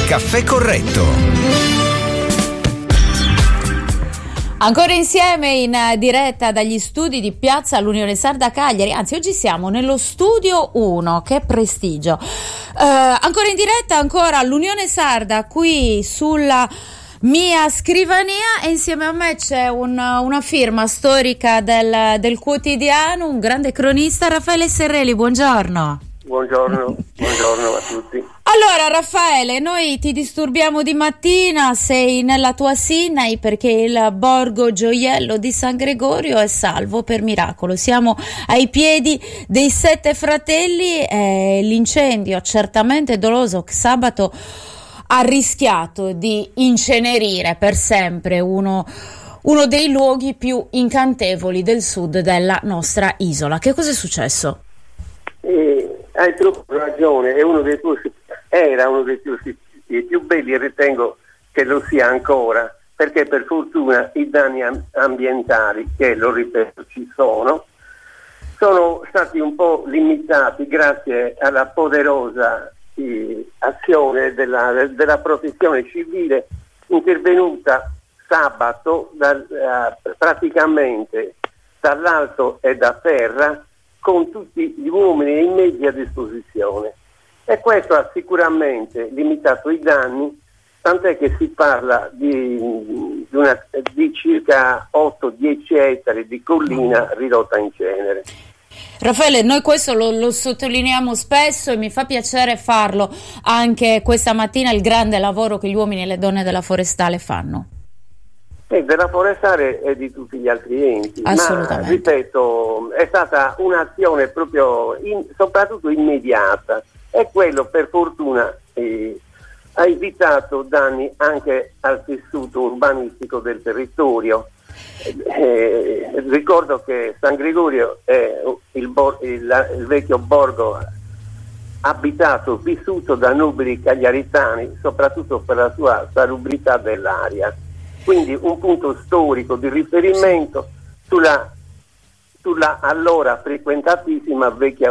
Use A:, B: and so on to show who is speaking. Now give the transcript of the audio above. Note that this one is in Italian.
A: Caffè Corretto.
B: Ancora insieme in diretta dagli studi di Piazza l'Unione Sarda Cagliari, anzi oggi siamo nello studio 1, che prestigio. Ancora in diretta, ancora l'Unione Sarda qui sulla mia scrivania, e insieme a me c'è una firma storica del quotidiano, un grande cronista, Raffaele Serrelli, buongiorno.
C: Buongiorno a tutti.
B: Allora Raffaele, noi ti disturbiamo di mattina, sei nella tua Sinai perché il borgo gioiello di San Gregorio è salvo per miracolo. Siamo ai piedi dei 7 fratelli e l'incendio certamente doloso che sabato ha rischiato di incenerire per sempre uno dei luoghi più incantevoli del sud della nostra isola. Che cosa è successo?
C: Hai proprio ragione, era uno dei più belli, e ritengo che lo sia ancora, perché per fortuna i danni ambientali, che lo ripeto ci sono stati un po' limitati grazie alla poderosa azione della protezione civile intervenuta sabato praticamente dall'alto e da terra, con tutti gli uomini e i mezzi a disposizione, e questo ha sicuramente limitato i danni, tant'è che si parla di circa 8-10 ettari di collina ridotta in cenere.
B: Raffaele, noi questo lo sottolineiamo spesso e mi fa piacere farlo anche questa mattina, il grande lavoro che gli uomini e le donne della Forestale fanno.
C: Della Forestale e di tutti gli altri enti,
B: assolutamente.
C: Ma ripeto, è stata un'azione proprio soprattutto immediata, e quello per fortuna ha evitato danni anche al tessuto urbanistico del territorio. Ricordo che San Gregorio è il vecchio borgo abitato, vissuto da nobili cagliaritani, soprattutto per la sua salubrità dell'aria. Quindi un punto storico di riferimento sulla allora frequentatissima vecchia